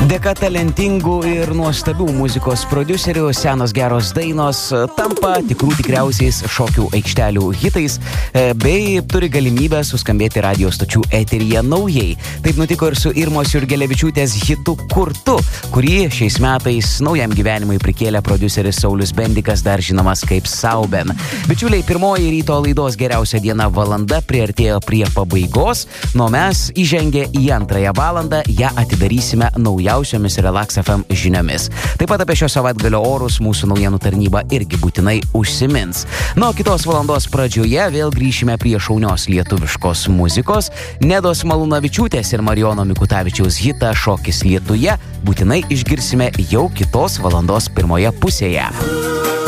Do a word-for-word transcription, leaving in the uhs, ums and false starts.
Dėka talentingų ir nuostabių muzikos prodiuserių senos geros dainos tampa tikrų tikriausiais šokių aikštelių hitais bei turi galimybę suskambėti radio stočių eteryje naujai. Taip nutiko ir su Irmos Jurgelevičiūtės hitu Kurtu, kurį šiais metais naujam gyvenimui prikėlė prodiuseris Saulius Bendikas, dar žinomas kaip Sauben. Bičiuliai, pirmoji ryto laidos geriausia diena valanda priartėjo prie pabaigos, nuo mes įžengė į antrąją valandą, ją atidarysime naujausiomis Relax F M žiniomis. Taip pat apie šio savaitgalio orus mūsų naujienų tarnyba irgi būtinai užsimins. Nuo kitos valandos pradžioje vėl grįšime prie šaunios lietuviškos muzikos. Nedos Malūnavičiūtės ir Marijono Mikutavičiaus hitą Šokis lietuje būtinai išgirsime jau kitos valandos pirmoje pusėje.